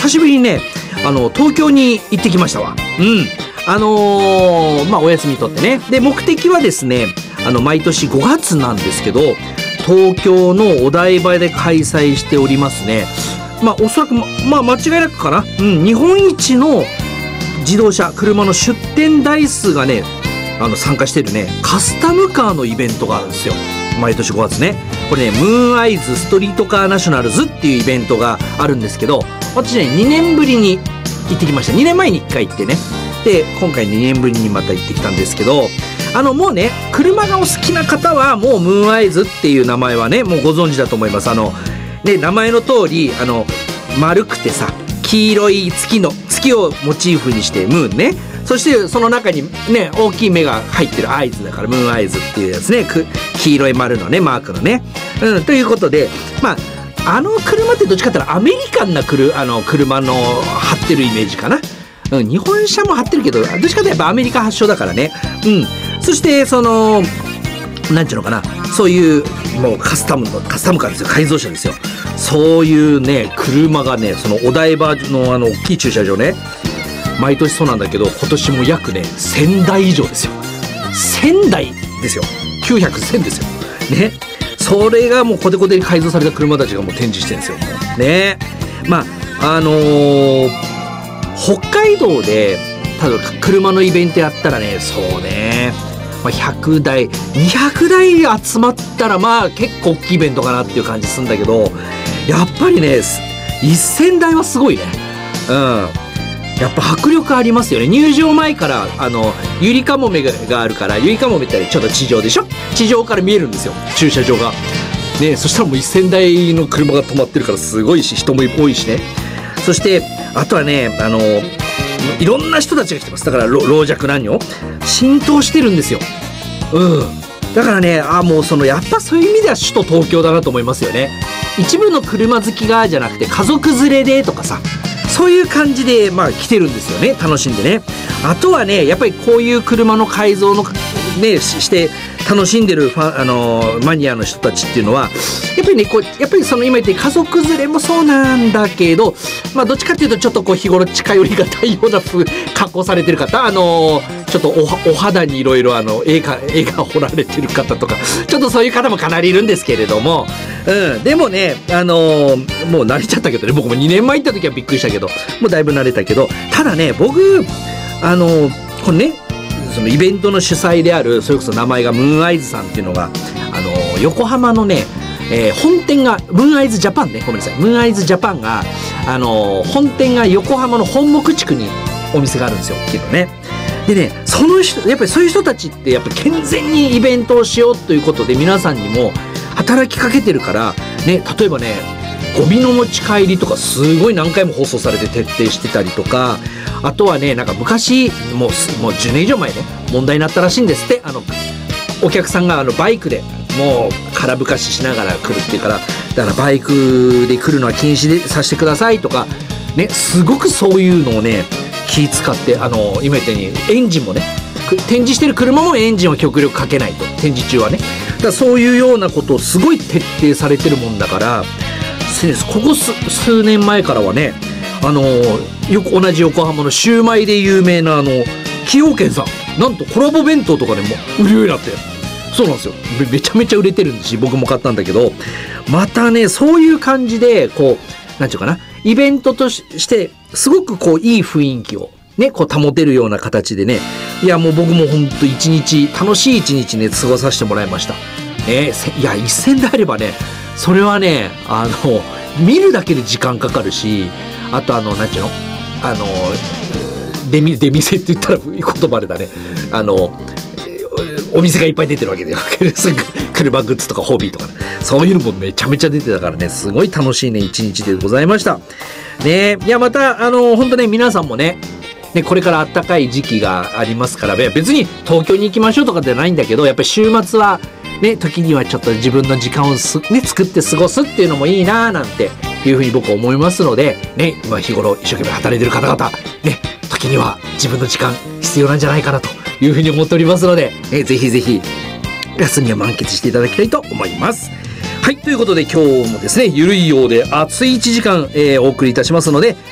久しぶりにね東京に行ってきましたわ。お休み取ってね。で目的はですね毎年5月なんですけど東京のお台場で開催しておりますね。おそらく間違いなくかな、日本一の自動車車の出展台数がね参加してるねカスタムカーのイベントがあるんですよ。毎年5月ね。これねムーンアイズストリートカーナショナルズっていうイベントがあるんですけど、私ね2年ぶりに行ってきました。2年前に1回行ってね、で今回2年ぶりにまた行ってきたんですけど、もうね車がお好きな方はもうムーンアイズっていう名前はねもうご存知だと思います。名前の通り丸くてさ黄色い月をモチーフにしてムーンね、そしてその中にね大きい目が入ってるアイズだからムーンアイズっていうやつね、黄色い丸のねマークのね、ということで車ってどっちかって言ったらアメリカンな車の貼ってるイメージかな。日本車も貼ってるけどどっちかっていうとやっぱアメリカ発祥だからね。そしてなんていうのかな、そういうもうカスタムカーですよ、改造車ですよ。そういうね車がねそのお台場の大きい駐車場ね、毎年そうなんだけど今年も約ね1000台以上ですよ。1000台ですよ。900、1000ですよね。それがもうコテコテに改造された車たちがもう展示してるんですよね。北海道でただ車のイベントやったらね、そうね100台200台集まったら結構大きいイベントかなっていう感じするんだけど、やっぱりね1000台はすごいね。やっぱ迫力ありますよね。入場前からゆりかもめがあるから、ゆりかもめってちょっと地上でしょ、地上から見えるんですよ駐車場がね。そしたらもう1000台の車が止まってるからすごいし、人も多いしね。そしてあとはねいろんな人たちが来てます。だから老若男女浸透してるんですよ。だからねもうやっぱそういう意味では首都東京だなと思いますよね。一部の車好きがじゃなくて家族連れでとかさ、そういう感じで来てるんですよね、楽しんでね。あとはねやっぱりこういう車の改造のねして楽しんでるマニアの人たちっていうのはやっぱりねやっぱり今言って家族連れもそうなんだけど、どっちかっていうとちょっと日頃近寄りがたいような格好されてる方、ちょっとお肌にいろいろ絵が彫られてる方とか、ちょっとそういう方もかなりいるんですけれども、でもねもう慣れちゃったけどね、僕も2年前行った時はびっくりしたけどもうだいぶ慣れたけど、ただね僕これねそのイベントの主催である、それこそ名前がムーンアイズさんっていうのが横浜のね、本店がムーンアイズジャパンね、ごめんなさい、ムーンアイズジャパンが本店が横浜の本木地区にお店があるんですよ、大きいのね。でねやっぱりそういう人たちってやっぱ健全にイベントをしようということで皆さんにも働きかけてるからね。例えばねゴミの持ち帰りとかすごい何回も放送されて徹底してたりとか、あとはね昔もう10年以上前ね問題になったらしいんですって。お客さんがバイクでもう空ぶかししながら来るっていうから、だからバイクで来るのは禁止でさせてくださいとかね、すごくそういうのをね気使って今言ったようにエンジンもね展示してる車もエンジンを極力かけないと、展示中はね。だからそういうようなことをすごい徹底されてるもんだから、ここ数年前からはね同じ横浜のシューマイで有名な崎陽軒さん、なんとコラボ弁当とかでも売るようになって、そうなんですよ、めちゃめちゃ売れてるんですし、僕も買ったんだけど、またねそういう感じでなんていうかな、イベントとしてすごくいい雰囲気をね保てるような形でね、いやもう僕も本当楽しい一日ね過ごさせてもらいました。いや1000であればねそれはね見るだけで時間かかるし、あとなんていうの出店って言ったら言葉でだね、お店がいっぱい出てるわけだよ車グッズとかホビーとか、ね、そういうのもめちゃめちゃ出てたからね、すごい楽しいね一日でございましたね。いやまた本当ね皆さんもねこれから暖かい時期がありますから、別に東京に行きましょうとかじゃないんだけど、やっぱり週末はね時にはちょっと自分の時間を作って過ごすっていうのもいいななんていうふうに僕は思いますのでね、日頃一生懸命働いてる方々ね、時には自分の時間必要なんじゃないかなというふうに思っておりますので、ぜひぜひ休みを満喫していただきたいと思います。はい、ということで今日もですねゆるいようで熱い1時間、お送りいたしますので